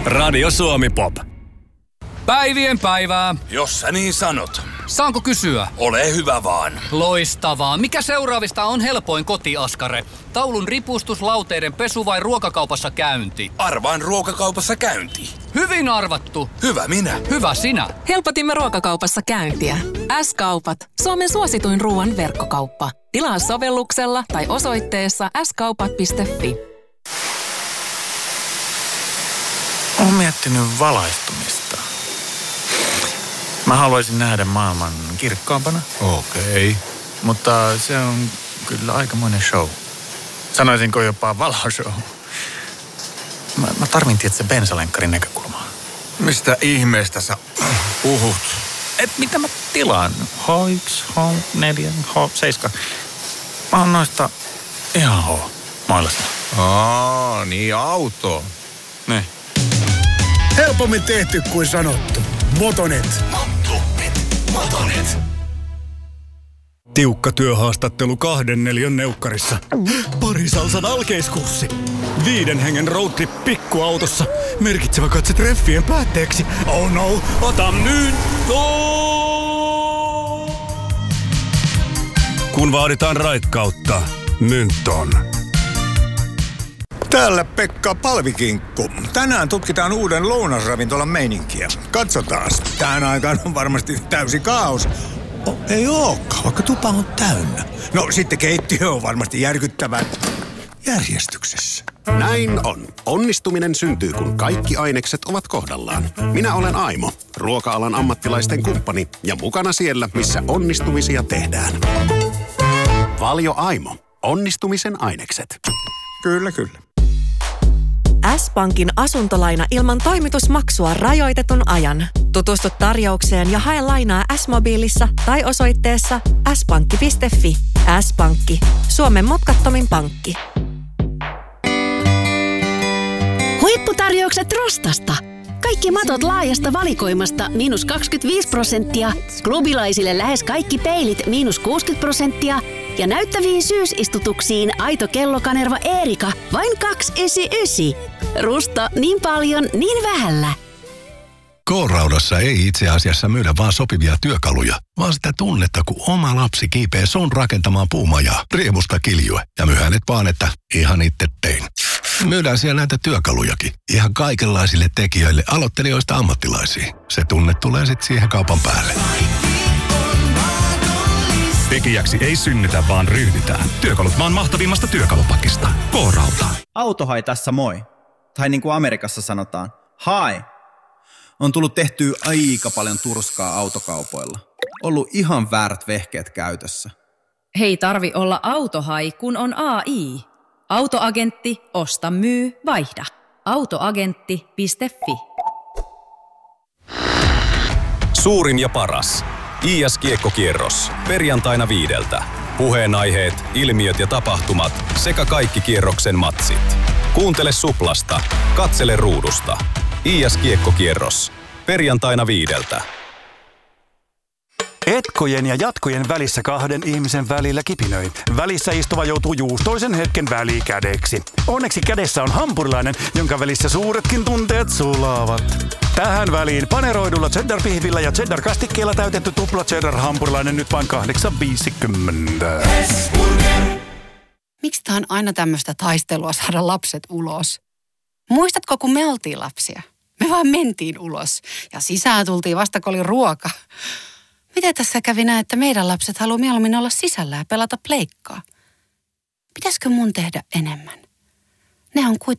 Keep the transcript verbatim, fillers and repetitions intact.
Radio Suomi Pop. Päivien päivää. Jos sä niin sanot. Saanko kysyä? Ole hyvä vaan. Loistavaa. Mikä seuraavista on helpoin kotiaskare? Taulun ripustus, lauteiden pesu vai ruokakaupassa käynti? Arvaan ruokakaupassa käynti. Hyvin arvattu. Hyvä minä. Hyvä sinä. Helpotimme ruokakaupassa käyntiä. S-kaupat. Suomen suosituin ruoan verkkokauppa. Tilaa sovelluksella tai osoitteessa s kaupat piste f i. Olen miettinyt valaistumista. Mä haluaisin nähdä maailman kirkkaampana. Okei. Okay. Mutta se on kyllä aikamoinen show. Sanoisinko jopa valoshow. Mä, mä tarvin tietysti bensalenkkarin näkökulmaa. Mistä ihmeestä sä puhut? Et mitä mä tilaan? H yksi, H neljä, H seitsemän. Mä oon noista ihan H mailasta. Aa, niin auto. Ne. Helpommin tehty kuin sanottu. Motonet. Motonet. Motonet. Tiukka työhaastattelu kahden neliön neukkarissa. Parisalsan alkeiskurssi. Viiden hengen roadtrip pikkuautossa. Merkitsevä katse treffien päätteeksi. Oh no, ota nyt! No! Kun vaaditaan raikkautta, Mynton. Täällä Pekka Palvikinkku. Tänään tutkitaan uuden lounasravintolan meininkiä. Katsotaan. Tähän aikaan on varmasti täysi kaos. Oh, ei ookaan, vaikka tupa on täynnä. No sitten keittiö on varmasti järkyttävän järjestyksessä. Näin on. Onnistuminen syntyy, kun kaikki ainekset ovat kohdallaan. Minä olen Aimo, ruoka-alan ammattilaisten kumppani ja mukana siellä, missä onnistumisia tehdään. Valio Aimo. Onnistumisen ainekset. Kyllä, kyllä. S-Pankin asuntolaina ilman toimitusmaksua rajoitetun ajan. Tutustu tarjoukseen ja hae lainaa S-mobiilissa tai osoitteessa s pankki piste f i. S-Pankki. Suomen mutkattomin pankki. Huipputarjoukset Rostasta. Kaikki matot laajasta valikoimasta miinus kaksikymmentäviisi prosenttia, klubilaisille lähes kaikki peilit miinus kuusikymmentä prosenttia ja näyttäviin syysistutuksiin aito kellokanerva Eerika vain kaksisataayhdeksänkymmentäyhdeksän. Rusta niin paljon, niin vähällä. K-raudassa ei itse asiassa myydä vaan sopivia työkaluja, vaan sitä tunnetta, kun oma lapsi kiipee sun rakentamaan puumajaa, riemusta kiljue ja myy hänet vaan, että ihan itse tein. Myydään siellä näitä työkalujakin, ihan kaikenlaisille tekijöille, aloittelijoista ammattilaisiin. Se tunne tulee sitten siihen kaupan päälle. Tekijäksi ei synnytä, vaan ryhdytään. Työkalut maan mahtavimmasta työkalupakista. K-rauta. Autohai tässä moi. Tai niin kuin Amerikassa sanotaan, hi. On tullut tehtyä aika paljon turskaa autokaupoilla. Ollut ihan väärät vehkeet käytössä. Hei tarvi olla autohai, kun on A I. Autoagentti, osta, myy, vaihda. Autoagentti piste f i. Suurin ja paras. I S-kiekkokierros. Perjantaina viideltä. Puheenaiheet, ilmiöt ja tapahtumat sekä kaikki kierroksen matsit. Kuuntele Suplasta. Katsele ruudusta. I S-kiekkokierros. Perjantaina viideltä. Etkojen ja jatkojen välissä kahden ihmisen välillä kipinöi. Välissä istuva joutuu juustoisen hetken välikädeksi. Onneksi kädessä on hampurilainen, jonka välissä suuretkin tunteet sulaavat. Tähän väliin paneroidulla cheddar-pihvillä ja cheddar-kastikkeella täytetty tupla cheddar-hampurilainen nyt vain kahdeksan viisikymmentä. Miksi tää on aina tämmöistä taistelua saada lapset ulos? Muistatko, kun me oltiin lapsia? Me vaan mentiin ulos ja sisään tultiin vasta, kun oli ruoka. Miten tässä kävi näin, että meidän lapset haluaa mieluummin olla sisällä ja pelata pleikkaa? Pitäisikö mun tehdä enemmän? Ne on kuitenkin